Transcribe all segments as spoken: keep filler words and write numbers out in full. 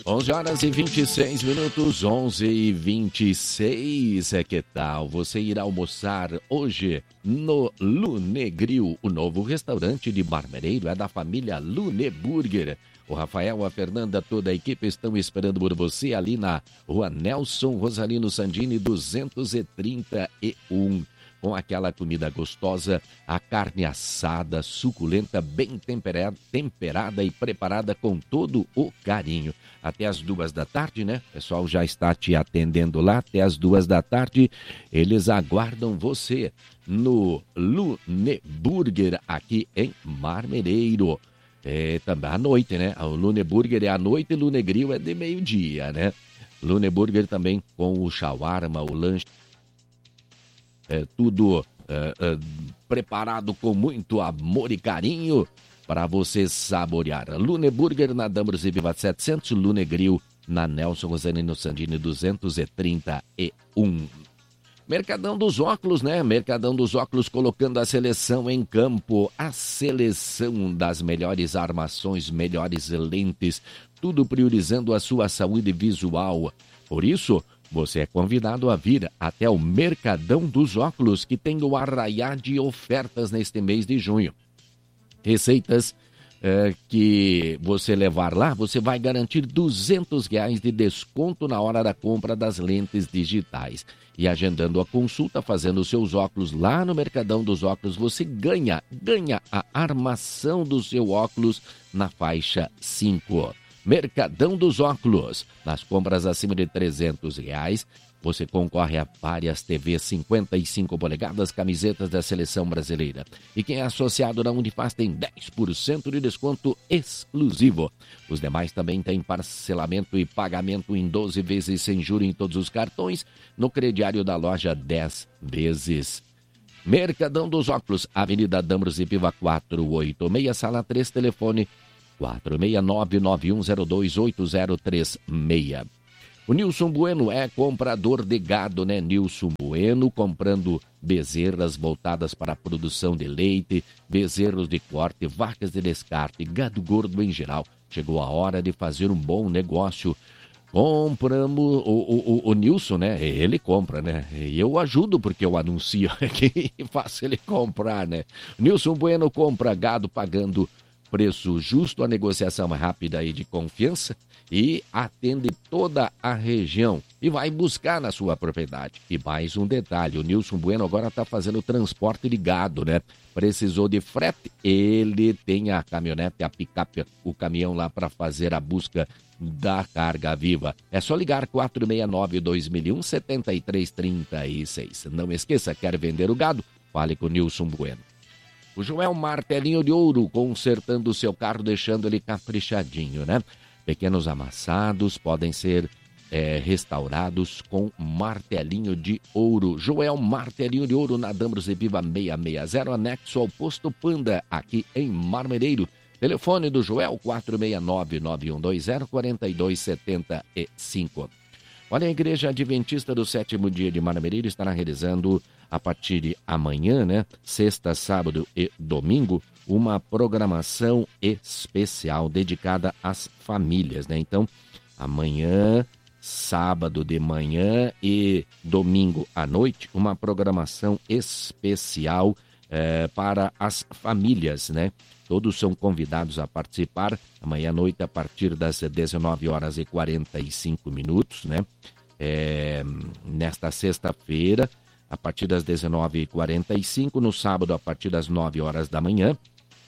onze horas e vinte e seis minutos, onze e vinte e seis. É, que tal? Você irá almoçar hoje no Lunegril, o novo restaurante de Marmereiro, é da família Luneburger. O Rafael, a Fernanda, toda a equipe estão esperando por você ali na rua Nelson Rosalino Sandini, duzentos e trinta e um. Com aquela comida gostosa, a carne assada, suculenta, bem temperada, temperada e preparada com todo o carinho. Até as duas da tarde, né? O pessoal já está te atendendo lá. Até as duas da tarde, eles aguardam você no Luneburger, aqui em Marmereiro. É, também à noite, né? O Luneburger é à noite e o Lunegril é de meio-dia, né? Luneburger também com o shawarma, o lanche. É tudo é, é, preparado com muito amor e carinho para você saborear. Luneburger na Dambros e Viva setecentos, Lunegril na Nelson Rosalino Sandini duzentos e trinta e um. Mercadão dos óculos, né? Mercadão dos óculos colocando a seleção em campo. A seleção das melhores armações, melhores lentes, tudo priorizando a sua saúde visual. Por isso, você é convidado a vir até o Mercadão dos Óculos, que tem o arraiá de ofertas neste mês de junho. Receitas é, que você levar lá, você vai garantir duzentos reais de desconto na hora da compra das lentes digitais. E agendando a consulta, fazendo os seus óculos lá no Mercadão dos Óculos, você ganha, ganha a armação do seu óculos na faixa cinco. Mercadão dos Óculos. Nas compras acima de trezentos reais, você concorre a várias T Vs cinquenta e cinco polegadas, camisetas da Seleção Brasileira. E quem é associado na Unifaz tem dez por cento de desconto exclusivo. Os demais também têm parcelamento e pagamento em doze vezes sem juros em todos os cartões. No crediário da loja, dez vezes. Mercadão dos Óculos, Avenida Dambros e Piva quatrocentos e oitenta e seis, sala três, telefone quatro seis nove nove um zero dois oito zero três seis. O Nilson Bueno é comprador de gado, né? Nilson Bueno comprando bezerras voltadas para a produção de leite, bezerros de corte, vacas de descarte, gado gordo em geral. Chegou a hora de fazer um bom negócio. Compramos, o, o, o, o Nilson, né? Ele compra, né? E eu ajudo porque eu anuncio aqui e faço ele comprar, né? Nilson Bueno compra gado pagando preço justo, a negociação é rápida e de confiança e atende toda a região e vai buscar na sua propriedade. E mais um detalhe, o Nilson Bueno agora está fazendo transporte de gado, né? Precisou de frete, ele tem a caminhonete, a picape, o caminhão lá para fazer a busca da carga viva. É só ligar quatro seis nove, dois mil e um, sete três três seis. Não esqueça, quer vender o gado? Fale com o Nilson Bueno. O Joel Martelinho de Ouro, consertando o seu carro, deixando ele caprichadinho, né? Pequenos amassados podem ser é, restaurados com martelinho de ouro. Joel Martelinho de Ouro, na Dambros e Viva seiscentos e sessenta, anexo ao Posto Panda, aqui em Marmereiro. Telefone do Joel, quatro seis nove, nove um dois zero, quatro dois sete cinco. Olha, a Igreja Adventista do Sétimo Dia de Marmereiro estará realizando, a partir de amanhã, né, sexta, sábado e domingo, uma programação especial dedicada às famílias, né? Então, amanhã, sábado de manhã e domingo à noite, uma programação especial é, para as famílias, né? Todos são convidados a participar amanhã à noite a partir das dezenove horas e quarenta e cinco minutos, né? É, nesta sexta-feira, a partir das dezenove e quarenta e cinco, no sábado a partir das nove horas da manhã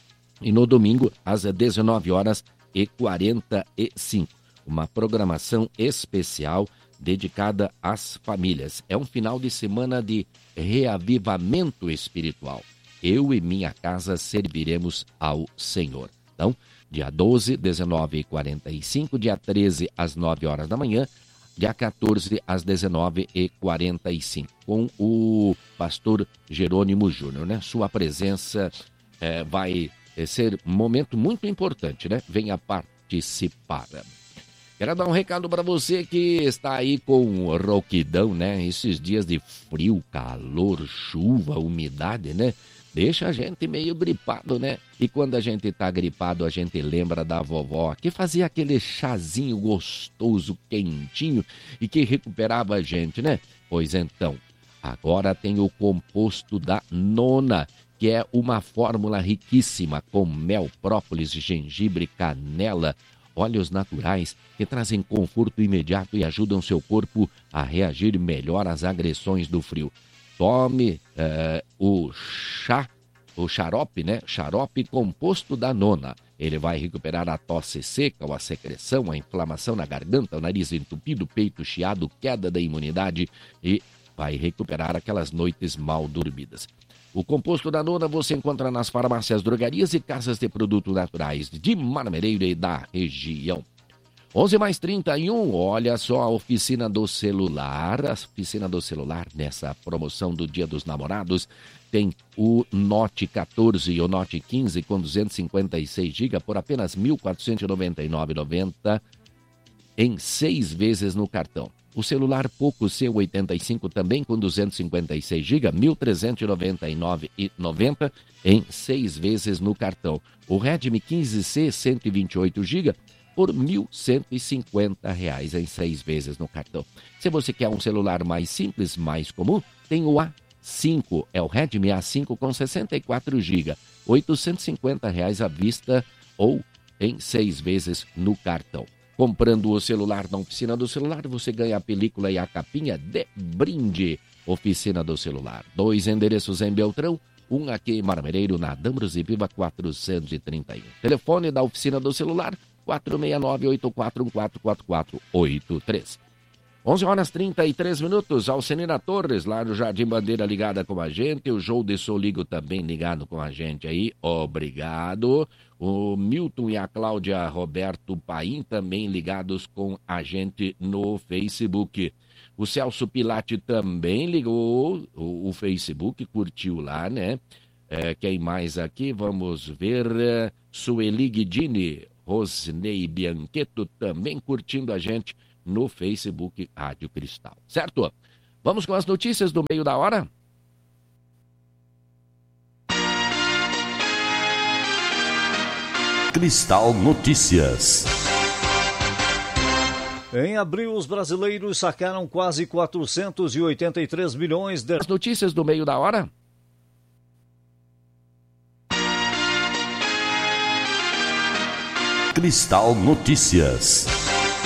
e no domingo às dezenove horas e quarenta e cinco. Uma programação especial dedicada às famílias. É um final de semana de reavivamento espiritual. Eu e minha casa serviremos ao Senhor. Então, dia doze, dezenove e quarenta e cinco, dia treze, às nove horas da manhã, dia quatorze, às dezenove e quarenta e cinco, com o pastor Jerônimo Júnior, né? Sua presença é, vai ser um momento muito importante, né? Venha participar. Quero dar um recado para você que está aí com rouquidão, né? Esses dias de frio, calor, chuva, umidade, né? deixa a gente meio gripado, né? E quando a gente tá gripado, a gente lembra da vovó, que fazia aquele chazinho gostoso, quentinho, e que recuperava a gente, né? Pois então, agora tem o composto da Nona, que é uma fórmula riquíssima com mel, própolis, gengibre, canela, óleos naturais que trazem conforto imediato e ajudam seu corpo a reagir melhor às agressões do frio. Tome uh, o chá, o xarope, né? Xarope composto da Nona. Ele vai recuperar a tosse seca, ou a secreção, a inflamação na garganta, o nariz entupido, peito chiado, queda da imunidade e vai recuperar aquelas noites mal dormidas. O composto da Nona você encontra nas farmácias, drogarias e casas de produtos naturais de Marmereiro e da região. onze mais trinta e um, olha só a oficina do celular. A oficina do celular, nessa promoção do Dia dos Namorados, tem o Note quatorze e o Note quinze com duzentos e cinquenta e seis gigas por apenas mil quatrocentos e noventa e nove reais e noventa centavos em seis vezes no cartão. O celular Poco C oitenta e cinco também com duzentos e cinquenta e seis gigas, mil trezentos e noventa e nove reais e noventa centavos em seis vezes no cartão. O Redmi quinze C cento e vinte e oito gigas por mil cento e cinquenta reais em seis vezes no cartão. Se você quer um celular mais simples, mais comum, tem o A cinco, é o Redmi A cinco com sessenta e quatro gigas, oitocentos e cinquenta reais à vista ou em seis vezes no cartão. Comprando o celular na Oficina do Celular, você ganha a película e a capinha de brinde. Oficina do Celular. Dois endereços em Beltrão, um aqui em Marmereiro, na Dambros e Piva quatrocentos e trinta e um. Telefone da Oficina do Celular, quatro seis nove, oito quatro um quatro quatro quatro oito três. onze horas e trinta e três minutos, Alcenina Torres, lá no Jardim Bandeira, ligada com a gente. O João de Soligo também ligado com a gente aí, obrigado. O Milton e a Cláudia Roberto Paim também ligados com a gente no Facebook. O Celso Pilate também ligou o, o Facebook, curtiu lá, né? É, quem mais aqui? Vamos ver. É, Sueli Guidini, Rosnei Biancheto também curtindo a gente no Facebook Rádio Cristal, certo? Vamos com as notícias do meio da hora? Cristal Notícias. Em abril, os brasileiros sacaram quase quatrocentos e oitenta e três milhões de... As notícias do meio da hora? Cristal Notícias.